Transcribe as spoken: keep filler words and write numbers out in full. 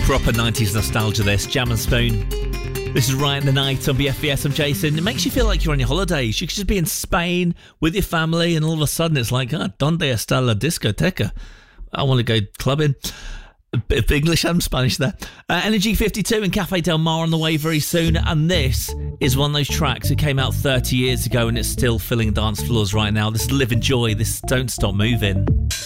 Proper nineties nostalgia this. Jam and Spoon. This is Right in the Night on B F B S. I'm Jason. It makes you feel like you're on your holidays. You could just be in Spain with your family and all of a sudden it's like, ah, donde está la discoteca? I want to go clubbing. A bit of English and Spanish there. Uh, Energy fifty-two and Cafe Del Mar on the way very soon. And this is one of those tracks that came out thirty years ago and it's still filling dance floors right now. This is Live and Joy. This is Don't Stop Moving.